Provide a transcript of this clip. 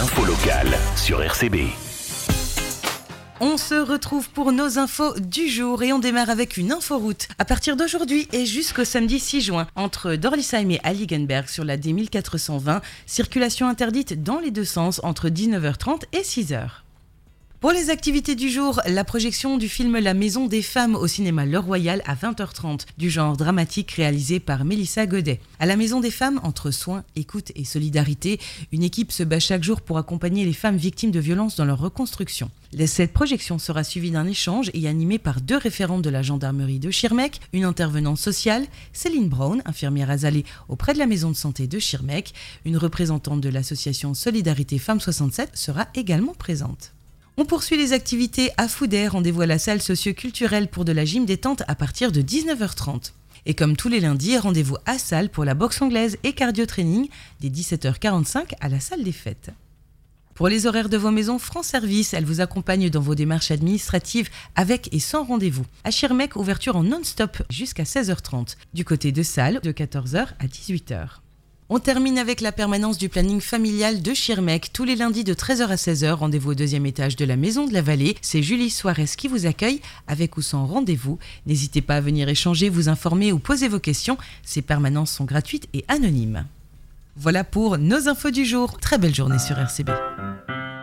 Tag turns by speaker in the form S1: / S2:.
S1: Info locale sur RCB.
S2: On se retrouve pour nos infos du jour et on démarre avec une inforoute. À partir d'aujourd'hui et jusqu'au samedi 6 juin, entre Dorlisheim et Heiligenberg sur la D1420, circulation interdite dans les deux sens entre 19h30 et 6h. Pour les activités du jour, la projection du film La Maison des Femmes au cinéma Le Royal à 20h30, du genre dramatique réalisé par Mélissa Godet. À la Maison des Femmes, entre soins, écoute et solidarité, une équipe se bat chaque jour pour accompagner les femmes victimes de violences dans leur reconstruction. Cette projection sera suivie d'un échange et animée par 2 référentes de la gendarmerie de Schirmeck, une intervenante sociale, Céline Brown, infirmière azalée auprès de la maison de santé de Schirmeck, une représentante de l'association Solidarité Femmes 67 sera également présente. On poursuit les activités à Fouday, rendez-vous à la salle socio-culturelle pour de la gym détente à partir de 19h30. Et comme tous les lundis, rendez-vous à Salles pour la boxe anglaise et cardio-training dès 17h45 à la salle des fêtes. Pour les horaires de vos maisons France Service, elle vous accompagne dans vos démarches administratives avec et sans rendez-vous. À Schirmeck, ouverture en non-stop jusqu'à 16h30. Du côté de Salles, de 14h à 18h. On termine avec la permanence du planning familial de Schirmeck. Tous les lundis de 13h à 16h, rendez-vous au 2e étage de la Maison de la Vallée. C'est Julie Suarez qui vous accueille, avec ou sans rendez-vous. N'hésitez pas à venir échanger, vous informer ou poser vos questions. Ces permanences sont gratuites et anonymes. Voilà pour nos infos du jour. Très belle journée sur RCB.